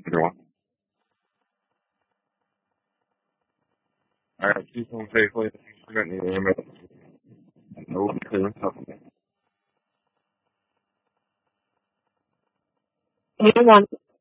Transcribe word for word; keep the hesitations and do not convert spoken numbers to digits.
everyone. All right, keep home safely. Prevent any damage. And I will be clearing something. Anyone